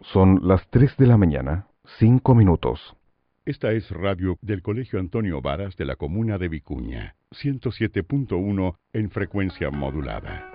Son las 3 de la mañana, 5 minutos. Esta es radio del Colegio Antonio Varas de la comuna de Vicuña, 107.1 en frecuencia modulada.